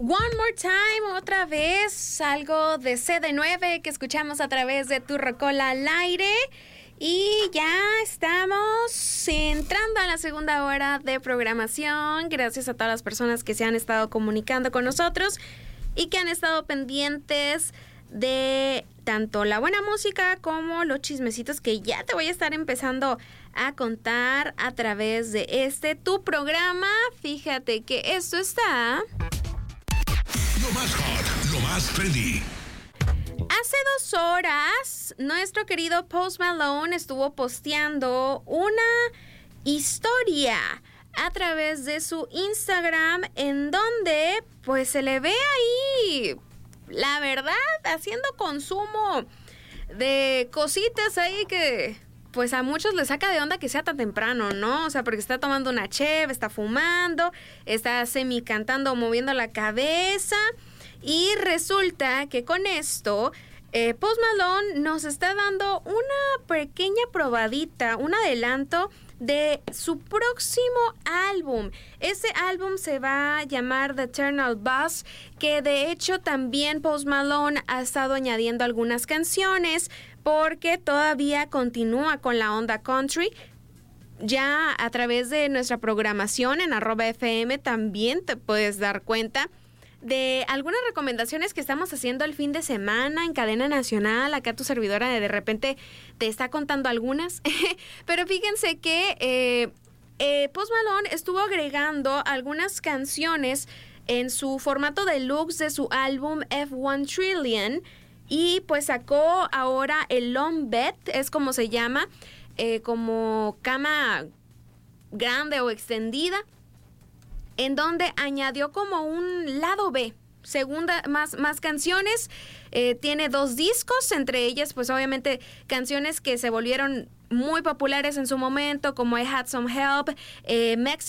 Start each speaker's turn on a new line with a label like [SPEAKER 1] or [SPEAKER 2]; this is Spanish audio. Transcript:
[SPEAKER 1] One More Time, otra vez, algo de CD9 que escuchamos a través de Tu Rocola al aire. Y ya estamos entrando a la segunda hora de programación. Gracias a todas las personas que se han estado comunicando con nosotros y que han estado pendientes de tanto la buena música como los chismecitos que ya te voy a estar empezando a contar a través de tu programa. Fíjate que esto está...
[SPEAKER 2] Lo más hot, lo más trendy.
[SPEAKER 1] Hace 2 horas, nuestro querido Post Malone estuvo posteando una historia a través de su Instagram en donde pues se le ve ahí, la verdad, haciendo consumo de cositas ahí que pues a muchos les saca de onda que sea tan temprano, ¿no? O sea, porque está tomando una cheve, está fumando, está semi cantando, moviendo la cabeza. Y resulta que con esto, Post Malone nos está dando una pequeña probadita, un adelanto de su próximo álbum. Ese álbum se va a llamar The Eternal Buzz, que de hecho también Post Malone ha estado añadiendo algunas canciones porque todavía continúa con la onda country. Ya a través de nuestra programación en @FM también te puedes dar cuenta de algunas recomendaciones que estamos haciendo el fin de semana en cadena nacional. Acá tu servidora de repente te está contando algunas. Pero fíjense que Post Malone estuvo agregando algunas canciones en su formato deluxe de su álbum F1 Trillion. Y pues sacó ahora el Long Bed, es como se llama, como cama grande o extendida, en donde añadió como un lado B, más canciones. Tiene 2 discos, entre ellas pues obviamente canciones que se volvieron muy populares en su momento, como I Had Some Help,